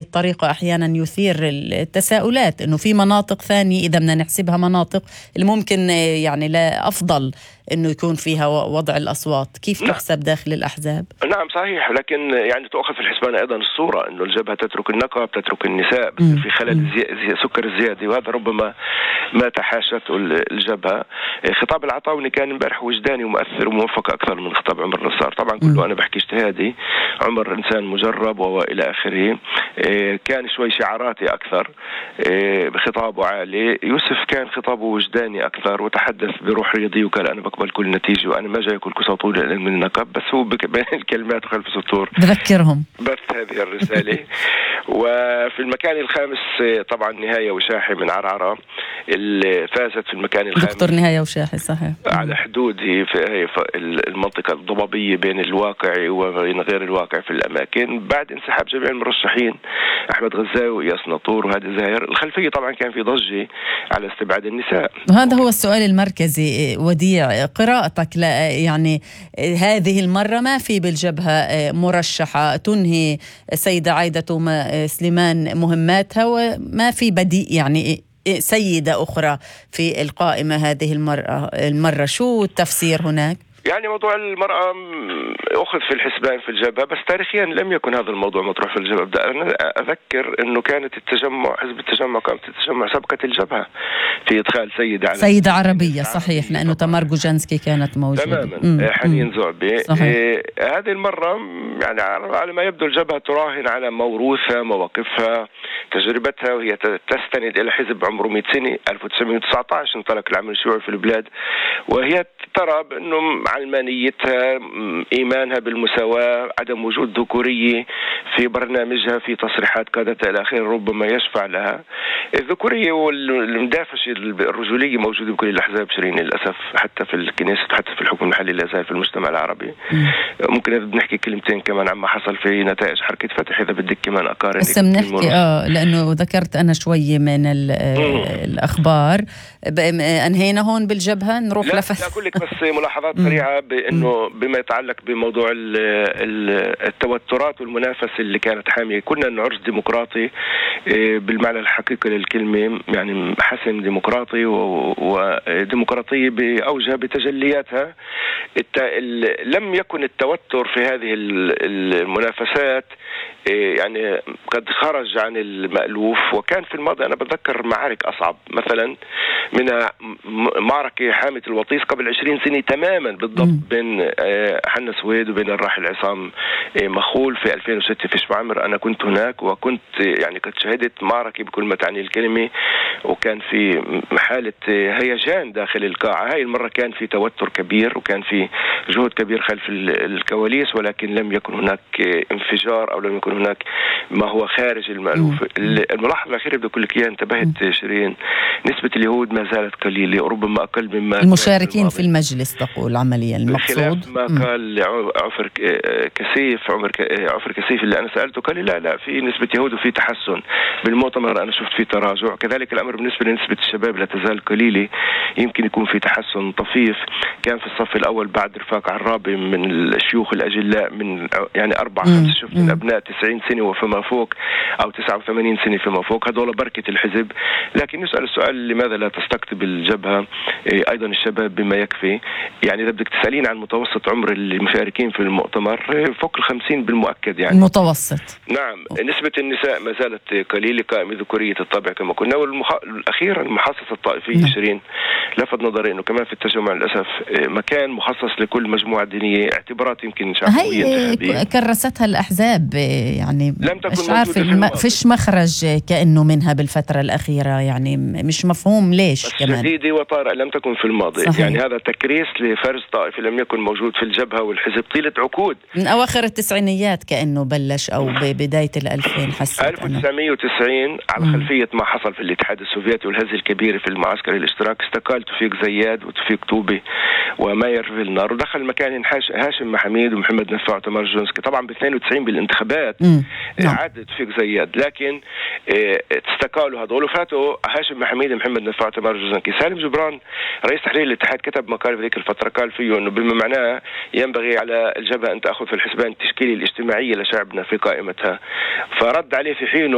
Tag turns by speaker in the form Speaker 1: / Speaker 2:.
Speaker 1: الطريقة أحيانا يثير التساؤلات أنه في مناطق ثانية إذا بدنا نحسبها مناطق اللي ممكن يعني لا أفضل أنه يكون فيها وضع الأصوات، كيف تحسب داخل الأحزاب؟
Speaker 2: نعم صحيح، لكن يعني تؤخذ في الحسبان أيضا الصورة أنه الجبهة تترك النقب، تترك النساء، في خلل سكر الزيادة، وهذا ربما ما تحاشته الجبهة. خطاب العطاوني كان امبارح وجداني ومؤثر وموفق أكثر من خطاب عمر نصار. طبعا كله أنا بحكي اجتهادي، عمر إنسان مجرب وإلى آخره، كان شوي شعاراتي أكثر، بخطابه عالي. يوسف كان خطابه وجداني أكثر وتحدث بروح رياضي وقال أنا بقبل كل نتيجة وأنا ما جاي أكل كسطول من النقب، بس هو بين الكلمات وخلف السطور
Speaker 1: بذكرهم
Speaker 2: بث هذه الرسالة. وفي المكان الخامس طبعا نهاية وشاحي من عرعرة اللي فازت في المكان الخامس.
Speaker 1: دكتور نهاية وشاحي صحيح
Speaker 2: على حدود في المنطقة الضبابية بين الواقع وبين غير الواقع في الأماكن، بعد انسحاب جميع المرشحين أحمد غزاوي وإياس ناطور وهادي زاهر. الخلفية طبعا كان في ضجة على استبعاد النساء،
Speaker 1: وهذا هو السؤال المركزي. وديع، قراءتك يعني هذه المرة ما في بالجبهة مرشحة تنهي سيدة عايدة سليمان مهماتها، وما في بديل يعني سيدة أخرى في القائمة هذه المرة، شو التفسير هناك؟
Speaker 2: يعني موضوع المرأة أخذ في الحسبان في الجبهة، بس تاريخيا لم يكن هذا الموضوع مطروح في الجبهة. أنا أذكر أنه كانت التجمع، حزب التجمع قامت التجمع سبقت الجبهة في إدخال سيدة عربية
Speaker 1: صحيح، لأنه تمار جوجانسكي كانت موجودة
Speaker 2: تماما، حنين زعبي. هذه المرة يعني على ما يبدو الجبهة تراهن على موروثها، مواقفها، تجربتها، وهي تستند إلى حزب عمره 100 سنة 1919 انطلق العمل الشيوعي في البلاد، وهي ترى بأنه علمانيتها، إيمانها بالمساواة، عدم وجود ذكورية في برنامجها، في تصريحات قادتها إلى آخره ربما يشفع لها. الذكورية والمدافشة الرجولية موجودة بكل الأحزاب شيرين للأسف، حتى في الكنيسة وحتى في الحكم المحلي لا زال في المجتمع العربي. ممكن إذا بنحكي كلمتين كمان عما حصل في نتائج حركة فتح، إذا بدك كمان أقارن
Speaker 1: بس بنحكي لأنه ذكرت أنا شوية من الأخبار. أنهينا هون بالجبهة، نروح
Speaker 2: لا أقول لك بس ملاحظات سريعة بأنه بما يتعلق بموضوع التوترات والمنافسة اللي كانت حامية. كنا نعرس ديمقراطي بالمعنى الحقيقي للكلمة، يعني حسم ديمقراطي وديمقراطية بأوجها بتجلياتها. لم يكن التوتر في هذه المنافسات يعني قد خرج عن المألوف، وكان في الماضي أنا بتذكر معارك أصعب، مثلا منها معركة حامية الوطيس قبل 20 سنة تماما بالضبط بين حنا سويد وبين الراحل عصام مخول في 2006 في شبعمر. أنا كنت هناك وكنت يعني قد شهدت معركة بكل ما تعني الكلمة، وكان في حالة هيجان داخل القاعة. هاي المرة كان في توتر كبير وكان في جهد كبير خلف الكواليس، ولكن لم يكن هناك انفجار أو لم يكن هناك ما هو خارج المألوف. الملاحظة الأخيرة بدي أقول لك إياها، انتبهت شيرين، نسبة اليهود ما زالت قليلة، ربما أقل مما
Speaker 1: المشاركين في المجلس تقول عمليا المقصود.
Speaker 2: خلاف ما قال عفر كسيف اللي أنا سألته، قال لا في نسبة يهود وفي تحسن. بالمؤتمر أنا شفت في تراجع. كذلك الأمر بالنسبة لنسبة الشباب لا تزال قليلة، يمكن يكون في تحسن طفيف. كان في الصف الأول بعد رفاق عرابي من الشيوخ الأجلاء، من يعني 4-5 شفت من أبناء 90 سنة وفما فوق أو 89 سنة فيما فوق، هذول بركة الحزب. لكن يسأل السؤال لماذا لا تستقطب الجبهة أيضا الشباب بما يكفي؟ يعني إذا بدك تسألين عن متوسط عمر المشاركين في المؤتمر فوق 50 بالمؤكد، يعني
Speaker 1: المتوسط.
Speaker 2: نعم. نسبة النساء ما زالت قليلة، قائمة ذكورية الطابع كما قلنا. والأخيرا المحاصصة الطائفية شيرين لفت نظري أنه كمان في التجمع للأسف مكان مخصص لكل مجموعة دينية، اعتبارات يمكن شعبوية انتخابية
Speaker 1: كرستها الأحزاب، يعني
Speaker 2: لم تكن
Speaker 1: مش عارفة فيش مخرج كأنه منها بالفترة الأخيرة، يعني مش مفهوم ليش كمان.
Speaker 2: جديدة وطارئة لم تكن في الماضي. صحيح. يعني هذا تكريس لفرز طائفي لم يكن موجود في الجبهة والحزب طيلة عقود،
Speaker 1: من أواخر التسعينيات كأنه بلش، أو ببداية 2000 حسيت
Speaker 2: 1990 على خلفية ما حصل في الاتحاد السوفيتي والهزة الكبيرة في المعسكر الاشتراك. استقال توفيق زياد وتوفيق طوبي وماير فيلنر، ودخل مكان هاشم محميد ومحمد نفع وتمر جونسكي. طبعا ب 92 بالانتخابات عاد توفيق زياد، لكن استقالوا هذول وفاتوا هاشم محميد ومحمد نفع وتمر جونسكي. سالم جبران رئيس تحرير الاتحاد كتب مقال في ذيك الفترة قال فيه انه بما معناه ينبغي على الجبهة ان تأخذ في الحسبان التشكيلي الاجتماعية لشعبنا في قائمتها، فرد عليه في حينه